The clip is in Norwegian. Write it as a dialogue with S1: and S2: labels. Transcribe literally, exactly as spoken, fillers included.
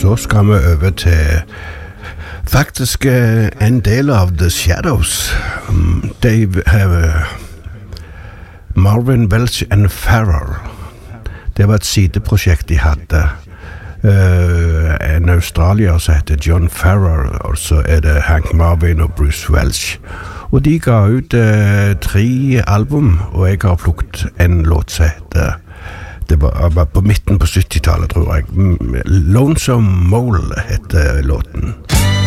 S1: så skal vi over til faktisk en del av The Shadows. Dave uh, Marvin Welch and Farrer. Det var et sideprosjekt de hadde. Uh, en australier som heter John Farrer, og så er det Hank Marvin og Bruce Welch. Og de ga ut uh, tre album, og jeg har plukket en låt som heter, det var, var på midten på syttitallet, tror jeg. Lonesome Mole heter låten.